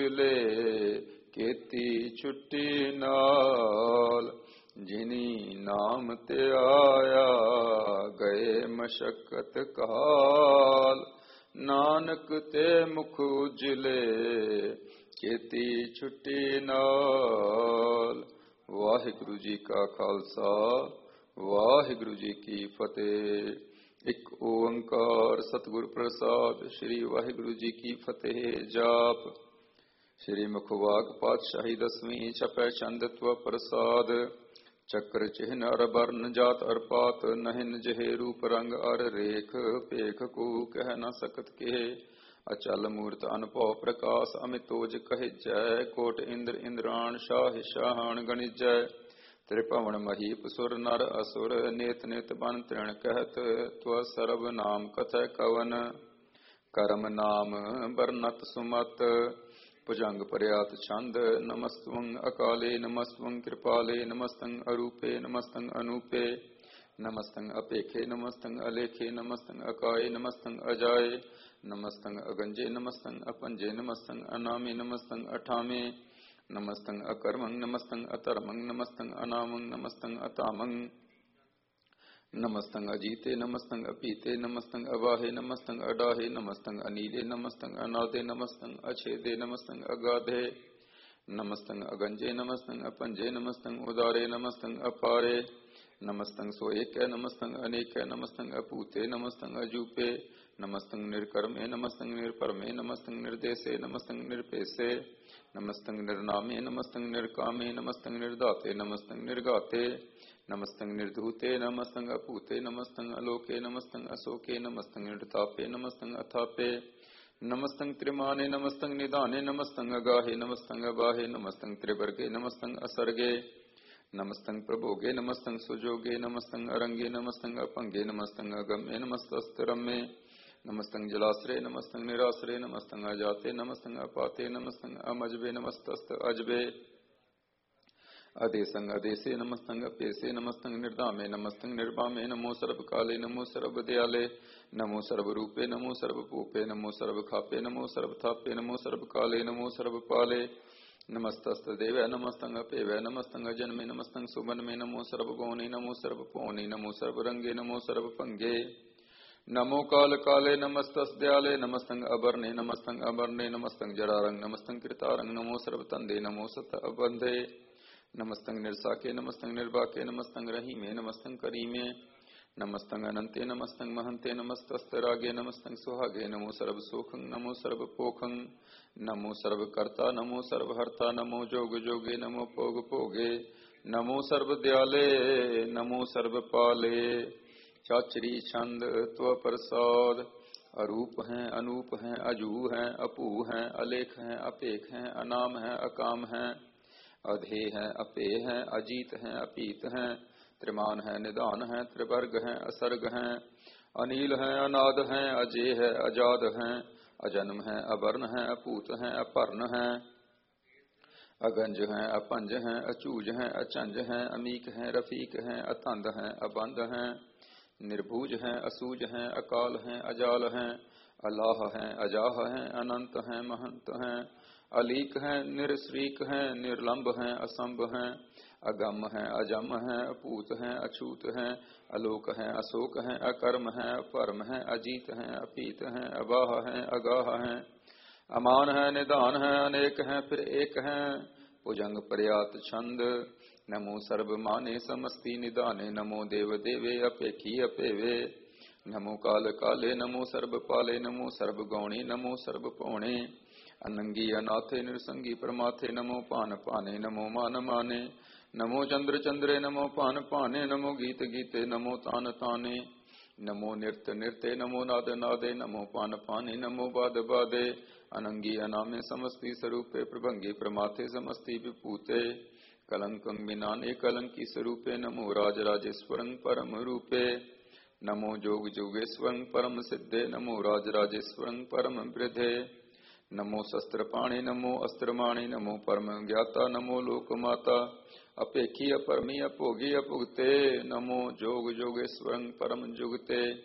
ले केती छुट्टी नाल, जिनी नाम ते आया गए मशक्कत काल। नानक ते मुख उजले केती छुट्टी नाल। वाहिगुरु जी का खालसा, वाहिगुरु जी की फतेह। एक ओंकार सतगुर प्रसाद। श्री वाहिगुरु जी की फतेह। जाप। श्री मुखवाक पातशाही दसवीं छपै चंद त्व प्रसाद। चक्र चिन्ह अर वर्ण जात अर पात, नहिन जहे रूप रंग अर रेख। पेख को कह न सकत के, अचल मूर्त अनुभव प्रकाश अमितोज कह जय। कोट इंद्र इंद्राण शाह शाहण गणित जय। त्रिभुवन महीप सुर नर असुर, नेत नेत बन तृण कहत त्व सर्व नाम कथय कवन। करम नाम बरनत सुमत, भुजंग पर्यात छंद। नमस्तवं अकाले नमस्तवं कृपाले, नमस्तं अरूपे नमस्तं अनूपे। नमस्तं अपेखे नमस्तं अलेखे, नमस्तं अकाये नमस्तं अजाये। नमस्तं अगंजे नमस्तं अपंजे, नमस्तं अनामे नमस्तं अठामे। नमस्तं अकर्मं नमस्तं अतर्मं, नमस्तं अनामं नमस्तं अतामं। नमस्तं अजीते नमस्तं अपीते, नमस्तं अवाहे नमस्तं अडाहे। नमस्तं अनीले नमस्तं अनादे, नमस्तं अछेदे नमस्तं अगाधे। नमस्तं अगंजे नमस्तं अपंजे, नमस्तं उदारे नमस्तं अपारे। नमस्तं सोएकै नमस्तं अनेकै, नमस्तं अपूते नमस्तं अजूपे। नमस्तं निर्कर्मे नमस्तं निर्परमे, नमस्तं निर्देशे नमस्तं निर्पेशे। नमस्तं निर्नामे नमस्तं निर्कामे, नमस्तं निर्दाते नमस्तं निर्गाते। नमस्तं निर्धूते नमस्तं अपूते, नमस्तं अलोके नमस्तं अशोके। नमस्तं निर्तापे नमस्तं अथापे। नमस्तं त्रिमाने नमस्तं निदाने, नमस्तं अगाहे नमस्तं अबाहे। नमस्तं त्रिवर्गे नमस्तं असर्गे। नमस्तं प्रभोगे नमस्तं सुजोगे, नमस्तं अरंगे नमस्तं अपंगे। नमस्तं अगम्ये नमस्तस्तिरम्ये। नमस्तं जलाश्रय नमस्तं निराश्रय, नमस्तं अजाते नमस्तं अपाते। नमस्तं अमजबे नमस्तस्त अजबे। अदेशं अदेशे नमस्तं अपेशे, नमस्तं निर्दामे नमस्तं निर्वामे। नमो सर्वकाले नमो सर्वदयाले, नमो सर्वरूपे नमो सर्वपूपे। नमो सर्वखापे नमो सर्वथापे, नमो सर्वकाले नमो सर्वपाले। नमस्तस्तदेव नमस्तं अपेव नमस्तं अजन्मे, नमस्तं सुबन्मे। नमो सर्वगौणे नमो सर्वपौने, नमो सर्वरंगे नमो सर्वपंगे। नमो काल काले नमस्तस्दयाले, नमस्तं अवर्णे नमस्तं अवर्णे। नमस्तं जरारंग नमस्तं कृतारंग, नमो सर्वतंदे नमो सत अबंधे। नमस्तं निर्साके नमस्तं निर्वाके, नमस्तं रहीमे नमस्तं करीमे। नमस्तं अनंते नमस्तं महंते, नमस्तस्तरागे नमस्तं सुहागे। नमो सर्वसुखं नमो सर्वपोखं, नमो सर्वकर्ता नमो सर्वहर्ता। नमो जोग जोगे नमो भोग भोगे, नमो सर्वदयाले नमो सर्वपाले। चाचरी छंद त्व प्रसाद। अरूप हैं अनूप हैं, अजू हैं अपू हैं, अलेख हैं अपेख हैं, अनाम हैं अकाम हैं। अधे हैं अपे हैं, अजीत हैं अपीत हैं। त्रिमान हैं निदान हैं, त्रिवर्ग हैं असर्ग हैं। अनील हैं अनाद हैं, अजय है अजाद हैं। अजन्म हैं अवर्ण हैं, अपूत हैं अपर्ण हैं। अगंज हैं अपंज हैं, अचूज हैं अचंज हैं। अमीक हैं रफीक हैं, अतंद हैं अबंध हैं। निर्भुज हैं असूज हैं, अकाल हैं अजाल हैं। अलाह हैं अजाह हैं, अनंत हैं महंत हैं। अलीक हैं निरश्रीक हैं, निर्लंब हैं असंभ हैं। अगम हैं अजम हैं, अपूत हैं अछूत हैं। अलोक हैं अशोक हैं, अकर्म हैं अपरम हैं। अजीत हैं अपीत हैं, अबाह हैं अगाह हैं। अमान है निदान है अनेक हैं फिर एक हैं। भुजंग पर्यात छंद। नमो सर्व माने समस्ती निदाने, नमो देव देवे अपेखी अपेवे। नमो काल काले नमो सर्व पाले, नमो सर्व गौणी नमो सर्व पौणे। अनंगी अनाथे निरसंगी प्रमाथे, नमो पान पाने नमो मान माने। नमो चंद्र चंद्रे नमो पान पाने, नमो गीत गीते नमो तान ताने। नमो नृत्य नृत्य नमो नाद नादे, नमो पान पाने नमो बाद बादे। अनंगी अनामे समस्ती स्वरूपे, प्रभंगी प्रमाथे समस्ती विपूते। कलंकं विनाने कलंकी स्वरूपे, नमो राज राजेश्वरं परम रूपे। नमो जोग जोगेश्वरं परम सिद्धे, नमो राज राजेश्वरं परम वृद्धे। नमो शस्त्र पाणे नमो अस्त्रमाणे, नमो परम ज्ञाता नमो लोकमाता। अपेखी अपरमी अपोगी अपुगते, नमो जोग जोगेश्वरं परम जुगते।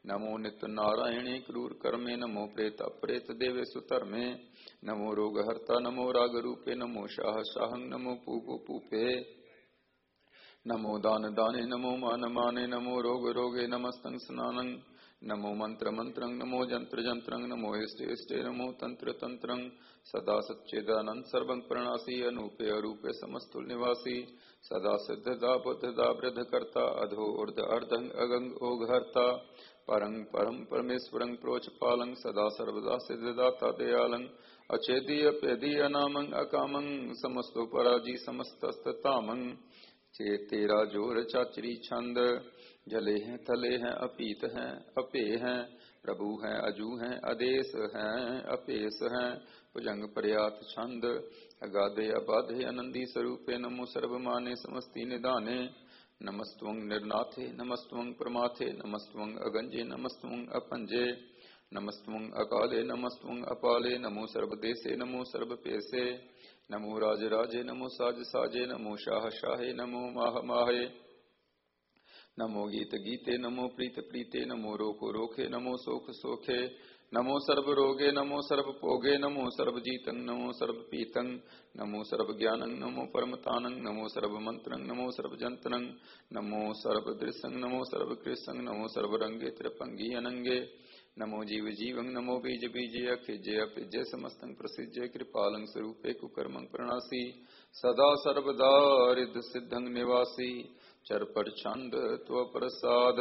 नमो नित्य नारायणे क्रूर कर्मे नमो प्रेत अप्रेत देवेषु धर्मे नमो रोग हर्ता नमो राग रूपे नमो शाह शाहं नमो पूपो पूपे नमो दान दाने नमो मान माने नमो रोग रोगे नमस्तं स्नानं नमो मंत्र मंत्रं नमो जंत्र जंत्रं नमो इष्टे इष्टे नमो तंत्र तंत्रं सदा सच्चेदानंद सर्वं प्रणासी अनूपे अरूपे समस्तुल निवासी सदा सिद्धदा बुद्धदा वृद्धकर्ता अधो ऊर्ध अर्धं अगंग ओघहर्ता परं परम परमेश्वरं प्रोचपालं सदा सर्वदा सिद्धदाता दयालं अचेदीय पेदीय नामं अकामं समस्तो पराजी समस्तस्ततामं तेरा जोर चाचरी छंद जले हैं थले हैं अपीत हैं अपे हैं प्रभु हैं अजू हैं आदेश हैं अपेश हैं भुजंग पर्यात छंद अगाधे अबाधे आनंदी स्वरूपे नमो सर्वमाने समस्ती निदाने नमस्तुं निर्नाथे नमस्तुं प्रमाथे नमस्तुं अगंजे नमस्तुं अपंजे नमस्तुं अकाले नमस्तुं अपाले नमो सर्वदेशे नमो सर्वपेशे नमो राजराजे नमो साज साजे नमो शाह शाहे नमो माह माहे नमो गीत गीते नमो प्रीत प्रीते नमो रोको रोखे नमो सोख सोखे नमो सर्व रोगे नमो सर्व पोगे नमो सर्व जीतं नमो सर्व पीतं नमो सर्व ज्ञानं नमो परमतानं नमो सर्व मंत्रं नमो सर्व जंत्रं नमो सर्व दृश्यं नमो सर्व कृष्णं नमो सर्व रंगे त्रिपंगी अनंगे नमो जीव जीवं नमो बीज बीजे अखिजे अपिजे समस्तं प्रसिज्जे कृपालं स्वरूपे कुकर्मं प्रणासी सदा सर्वदा रिद्ध सिद्धं निवासी चरपट छंद त्व प्रसाद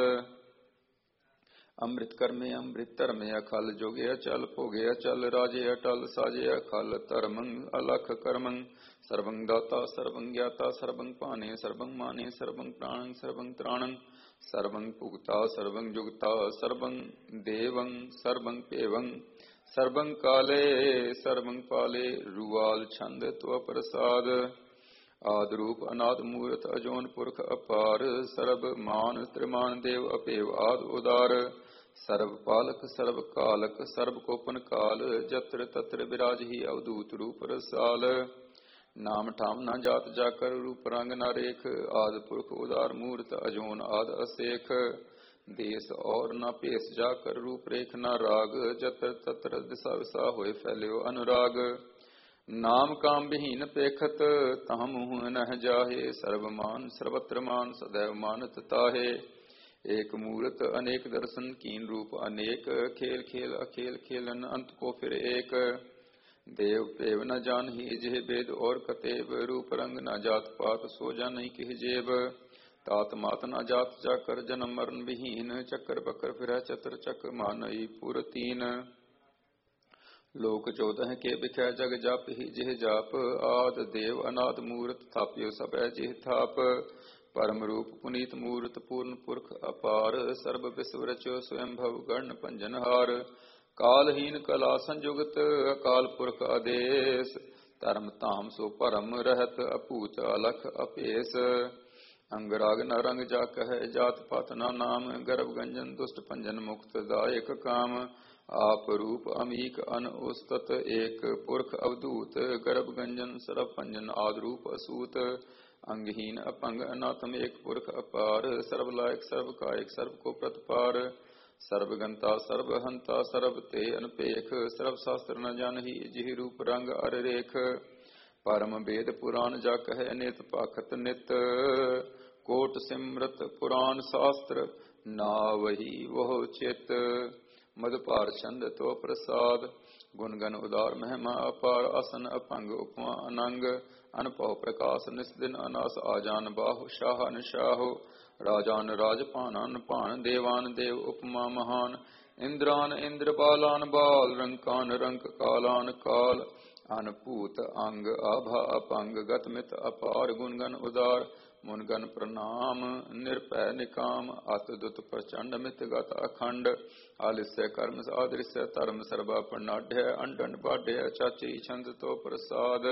अमृत कर्मे अमृत तरमे अखल जोगे अचल भोगे अचल राजे अटल साजे अखल तरमं अलख कर्मं सर्वं दाता सर्वं ज्ञाता सर्वं पाने सर्वं माने सर्वं प्राणं सर्वं त्राणं सर्वं पुगता सर्वं जुगता सर्वं देवं सर्वं पेवं सर्वं काले सर्वं पाले रुवाल छंद त्व प्रसाद आदरूप अनाद मूर्त अजोन पुरख अपार सर्व मान त्रिमान देव अपेव आद उदार सर्व पालक सर्व कालक सर्व कोपन काल जत्र तत्र विराज ही अवधूत रूप रसाल नाम ठाम न जात जाकर रूप रंग न रेख आद पुरख उदार मूर्त अजोन आद असेख देश और न पेश जाकर रूप रेख न राग जत्र तत्र दिशा विशा होए फैल्यो अनुराग नाम काम विहीन पेखत तह मुँह न जाहे सर्वमान सर्वत्र मान सदैव मानत ताहे एक मूर्त अनेक दर्शन कीन रूप अनेक खेल खेल अखेल खेलन अंत को फिर एक देव पेव न जान ही जेह वेद और कतेब रूप रंग न जात पात सो जा नहीं किह जेब तात मात न जात जाकर जन्म मरण विहीन चक्कर बकर फिर चतर चक मानई पुर तीन लोक 14 के बिखै जग जाप ही जिह जाप आद देव अनाद मूर्त थाप्यो सब जिह थाप परम रूप पुनीत मूर्त पूर्ण पुरख अपार सर्व विश्व रचो स्वयं भव गण पंजनहार कालहीन कला संजुगत अकाल पुरख आदेश धर्म ताम सो परम रहत अपूत अलख अपेस अंगराग न रंग जा कह जात पात न नाम गर्भ गंजन दुष्ट पंजन मुक्त दायक काम आप रूप अमीक अन उस्तत एक पुरख अवधूत गर्भ गंजन सर्व पंजन आद रूप असूत अंगहीन अपंग अनाथम एक पुरख अपार सर्वलायक सर्व कायक सर्व को प्रतिपार सर्वगंता सर्वहंता सर्व ते अनपेख सर्व शास्त्र न जानहि जिहि रूप रंग अर रेख परम वेद पुराण जा कह अनेत पाखत नित कोट सिमरत पुराण शास्त्र नावहि वह चित मधुपार छंद तो प्रसाद गुणगन उदार महिमा अपार आसन अपंग उपमा अनंग अनपह प्रकाश निस्दिन अनास आजान बाहु शाहन शाहो राजान राजपान पान देवान देव उपमा महान इंद्रान इंद्र बालान बाल रंकान रंक कालान काल अनपूत अंग आभा अपंग गतमित अपार गुणगन उदार मुनगन प्रणाम निर्भय निकाम अतदुत प्रचंड मित गत अखंड आलिस्य कर्म आदृश्य धर्म सर्वा प्रणाढ़ अंडन बाढ़ चाची छंद तो प्रसाद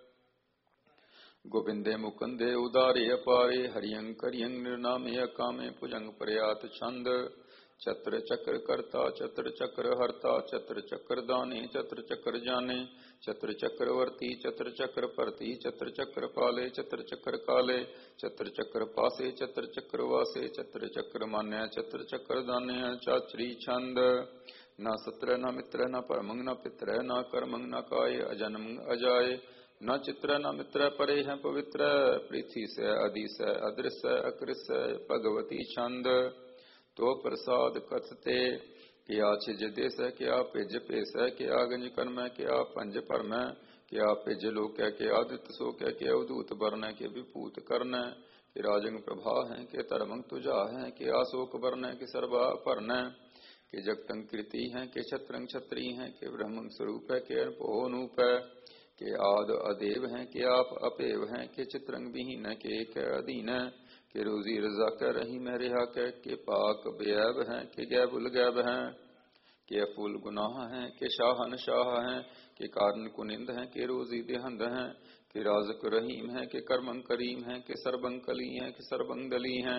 गोविंदे मुकुंदे उदारे अपारे हरियं करियं निर्नामे अकामे भुजंग प्रयात छंद चत्र चक्र कर्ता चत्र चक्र हर्ता चत्र चक्र दाने चत्र चक्र जाने चत्र चक्रवर्ती चत्र चक्र परती चत्र चक्र पाले चत्र चक्र काले चत्र चक्र पासे चत्र चक्र वासे चत्र चक्र मान्य चत्र चक्र दान्य चाचरी छंद न सत्र न मित्र न परमंग न पित्र न कर्मंग न काय अजन्म अजाय न चित्र न मित्र परे हैं पवित्र पृथ्वी से आदि से अदृश्य अकृष्य भगवती छंद तो प्रसाद कथते क्या छिज देश है क्या पिज पेश है क्या गंज कर्म है क्या पंज परम है क्या पिज लोक है क्या आदित्य शोक है क्या उदूत वर्ण है के विपूत कर्ण है कि राजंग प्रभा है के तरमंग तुझा है कि आशोक वर्ण है कि सर्वा पर्ण है कि जगतंग कृति है कि छत्रंग छत्री है कि ब्रह्म स्वरूप है कि अनूप है कि आद अदेव है कि आप अपेव है कि चित्रंग विहीन है कि एक अधीन है कि रोजी रजा कर रही मैं रिहा कर के पाक बेअब है कि गैबुल गैब है कि अफुल गुनाह है कि शाहन शाह है कि कारण कुनिंद है कि रोजी देहंद है कि राजक रहीम है कि कर्मंग करीम है कि सरबंग कली है कि सरबंग दली है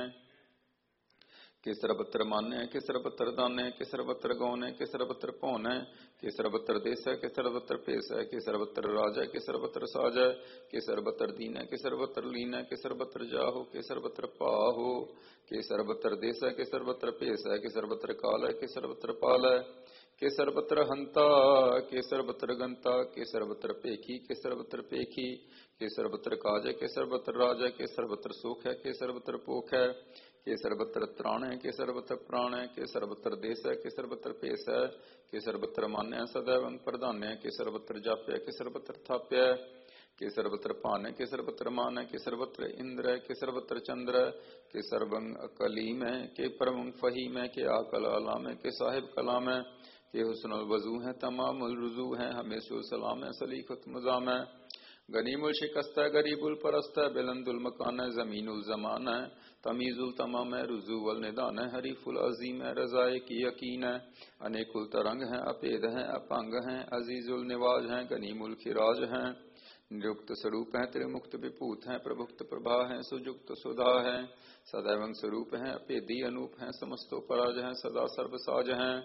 कि सर्वत्र मान्य है कि सर्वत्र दान्य है कि सर्वत्र गौन है कि सर्वत्र पौन है कि सर्वत्र देश है कि सर्वत्र पेश है कि सर्वत्र राज है कि सर्वत्र साज है कि सर्वत्र दीन है कि सर्वत्र लीन है कि सर्वत्र जाहो कि सर्वत्र पाहो कि सर्वत्र देश है कि सर्वत्र पेश है कि सर्वत्र काल है कि सर्वत्र पाल है कि सर्वत्र हंता कि सर्वत्र गंता कि सर्वत्र पेखी कि सर्वत्र पेखी कि सर्वत्र काज है कि सर्वत्र राज है कि सर्वत्र सुख है कि सर्वत्र पोख है कि सर्वत्र त्राण है कि सर्वत्र प्राण है कि सर्वत्र देश है कि सर्वत्र पेश है कि सर्वत्र मान्य है सदैव प्रधान्य है कि सर्वत्र जाप्य है कि सर्वत्र थाप्य है कि सर्वत्र पान है कि सर्वत्र मान है कि सर्वत्र इंद्र है कि सर्वत्र चंद्र है कि सर्वंग कलीम है कि परम फहीम है कि आकल अलाम है कि साहिब कलाम है कि हुस्नुल वजू है तमामुल रुजू है हमेशा सलाम है सलीखत मुजाम है गनीमुल शिकस्त है गरीबुल परस्त है बिलंदुल मकान है जमीनुल जमान है तमीजुल तमाम है रुजूवल निदान है हरीफुल अजीम है रजाए की यकीन है अनेकुल तरंग है अपेद है अपांग है अजीजुल निवाज है गनीमुल खिराज है निरुक्त स्वरूप है त्रिमुक्त विपूत है प्रभुक्त प्रभा है सुजुक्त सुधा है सदैवं स्वरूप है अपेदी अनूप है समस्तो पराज है सदा सर्वसाज है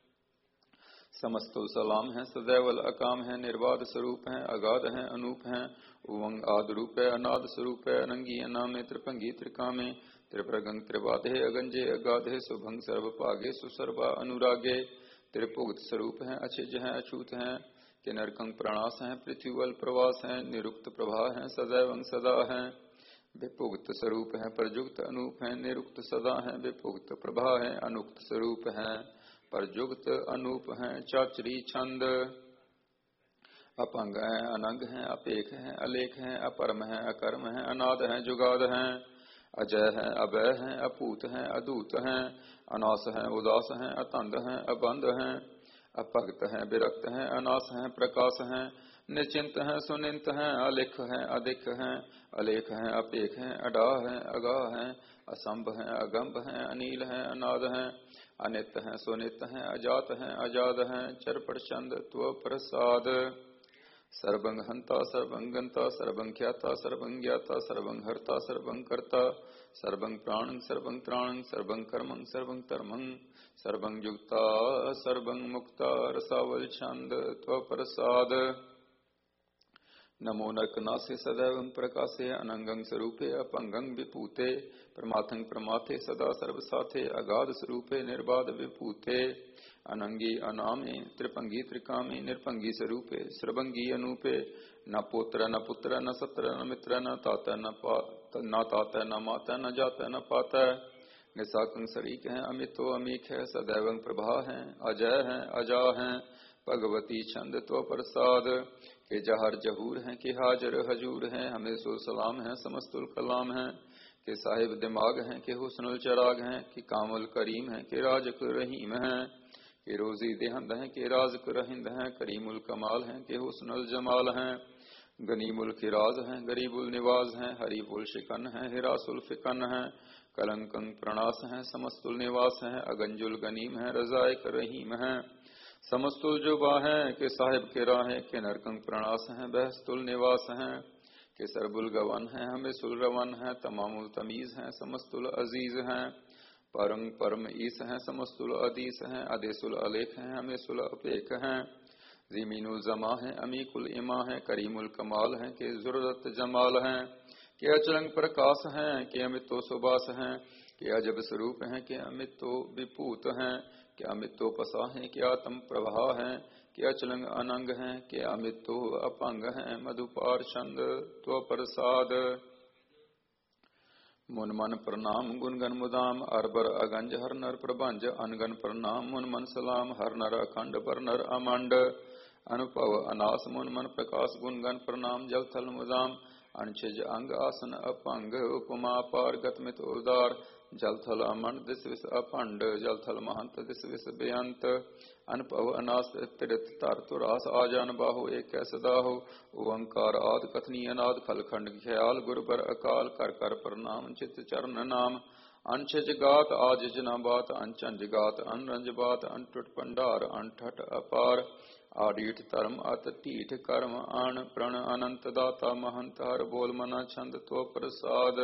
समस्तो सलाम है सदैवल अकाम है निर्वाद स्वरूप है अगाध है अनूप है उवंग आद रूप है अनाद स्वरूप है अनंगी अनामे त्रिपंगी त्रिकामे त्रिप्रगंग त्रिवाधे अगंजे अगाधे सुभंग सर्वपागे सुसर्वा अनुरागे त्रिपुगत स्वरूप है अचिज है अछूत है कि नरकंग प्रणास है पृथ्वीवल प्रवास है निरुक्त प्रभा है सदैवं सदा है विपुक्त स्वरूप है प्रजुक्त अनूप है निरुक्त सदा है विपुक्त प्रभा है अनुक्त स्वरूप है परजुक्त अनूप है चाचरी छंद अपंग है अनंग है अपेख है अलेख है अपरम है अकर्म है अनाद है जुगाद है अजय है अभय है अपूत है अदूत है अनास है उदास है अतंद है अबंध है अपगत है विरक्त है अनास है प्रकाश है निश्चिंत है सुनिंत है अलिख है अधिक है अलेख है अपेख है अडाह है अगाह है असंभ है अगंभ है अनील है अनाद है अनित है सुनित है अजात है अजाद है चरपट चंद त्व प्रसाद सर्वंग हंता सर्वंग गंता सर्वंग ख्याता सर्वंग ज्ञाता सर्वंग हर्ता सर्वंग कर्ता सर्वंग प्राणं सर्वंग त्राणं सर्वंग कर्मं सर्वंग धर्मं सर्वंग युक्ता सर्वंग मुक्ता रसावल छंद त्व प्रसाद नमो नरकनासे सदैव प्रकाशे अनंगं स्वरूपे अपंगं विपूते प्रमाथं प्रमाथे सदा सर्वसाथे अगाध स्वरूपे निर्बाध विपूते अनंगी अनामे त्रिपंगी त्रिकामे निर्पंगी स्वरूपे सर्वंगी अनूपे न पुत्र न पुत्र न सत्र न मित्र न ताता न ताता न माता न जाता न पाता निसाकं शरीक है अमितो अमीक है सदैवं प्रभा है अजय है अजा है भगवती छंद तो प्रसाद के जहर जहूर है कि हाजर हजूर है हमें सो सलाम है समस्तुल कलाम है कि साहिब दिमाग है कि हुस्नुल चराग है कि कामुल करीम है कि राजक रहीम है कि रोजी देहंद है कि राजक रहिंद है करीमुल कमाल है कि हुस्नुल जमाल है गनीमुल खिराज है गरीबुल निवाज है हरीफुल शिकन है हिरासुल फिकन है कलंकं प्रणास है समस्तुल निवास है अगंजुल गनीम है रजायक रहीम है समस्तुल जुबा है कि साहिब के राह के नरकंग प्रणास है बहस्तुल निवास है कि सरबुल गवन है हमें सुल रवन है तमामुल तमीज है समस्तुल अजीज है परम परम ईस हैं, समस्तुल अधीस हैं, अदेसुल अलेख हैं, हमेशुल अपेख हैं, ज़मीनुल जमा हैं, अमीकुल इमा हैं, करीमुल कमाल हैं, के ज़ुररत जमाल हैं, के अचरंग प्रकाश हैं, के अमितो सुबास हैं, के अजब स्वरूप हैं, के अमितो विभूत हैं, के अमितो पसा हैं, के आत्म प्रभा हैं, के अचलंग अनंग हैं, के अमितो अपंग हैं, मधुपार छंद त्व प्रसाद। मुन मन प्रणाम गुणगन मुदाम, अरबर अगंज हर नर प्रभंज, अनगन प्रणाम मुन मन सलाम, हर नर अखंड पर नर अमंड, अनुभव अनास मुन मन प्रकाश, गुणगन प्रणाम जल थल मुदाम, अनछिज अंग आसन अपंग, उपमा पार गतमित उदार, जल थल अमंड दिस विस अखंड, जल थल महंत दिस विस बेअंत, अनुभव अनास तीर्थ तर तुरास, आजान बाहु एक सदाहो, ओंकार आद कथनी अनाद खलखंड ख्याल, गुरुबर अकाल कर कर प्रणाम चित चरण नाम, अनछज गात आज जना बात, अनचंज गात अनरंज बात, अनटुट पंडार अनठट अपार, आडीठ धर्म अत टीठ कर्म अण प्रण अनंत दाता महंत, हर बोल मना छंद तो प्रसाद।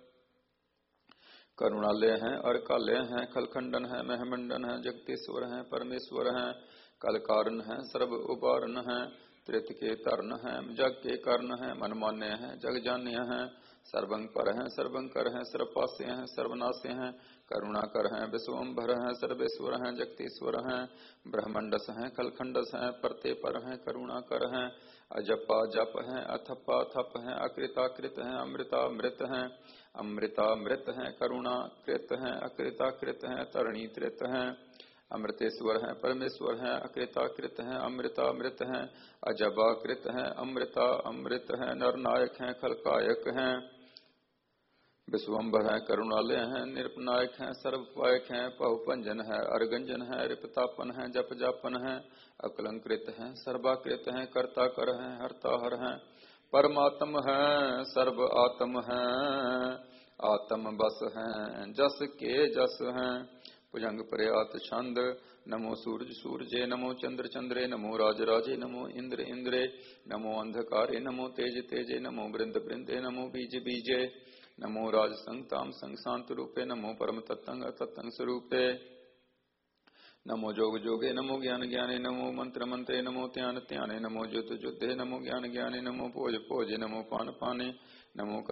करुणालय हैं अरकालय हैं, खलखंडन है महमंडन है, जगदीश्वर हैं परमेश्वर हैं, कल कारण है सर्व उबारन है, त्रित के तरण है जग के कर्ण है, मनमान्य है जग जान्य है, सर्वंग पर हैं सर्वंकर हैं, सर्वपास्य हैं सर्वनाश्य हैं, करुणाकर हैं विश्वम्भर हैं, सर्वेश्वर हैं जगदीश्वर हैं, ब्रह्मंडस हैं खलखंडस हैं, परते पर हैं करुणाकर हैं, अजपा जप हैं अथपा थप हैं, अकृताकृत हैं अमृतामृत हैं, अमृतामृत हैं करुणाकृत हैं, अकृताकृत हैं तरणीकृत हैं, अमृतेश्वर हैं परमेश्वर हैं, अकृताकृत हैं अमृतामृत हैं, अजबाकृत हैं अमृता अमृत हैं, नरनायक हैं खलकायक हैं, विश्वम्भर हैं करुणालय हैं, निरपनायक हैं सर्वपायक हैं, पहुपंजन है अर्गंजन है, रिपतापन है जप जापन है, अकलंकृत हैं सर्वाकृत हैं, कर्ता कर हैं हरता हर हैं, परमात्म हैं सर्व आत्म हैं, आत्म बस हैं जस के जस हैं, भुजंग प्रयात छंद, नमो सूरज सूरजे, नमो चंद्र चंद्रे, नमो राज राजे, नमो इंद्र इंद्रे, नमो अंधकारे, नमो तेज तेजे, नमो वृंद वृंदे, नमो बीज बीजे, नमो राज संगताम संग शांत रूपे, नमो परम तत्तंग तत्तंग स्वरूपे, नमो जोग जोगे, नमो ज्ञान ज्ञाने, नमो मंत्र मंत्रे, नमो ध्यान ध्याने, नमो युद्ध युद्धे, नमो ज्ञान ज्ञाने, नमो भोज भोजे, नमो पान पाने, नमो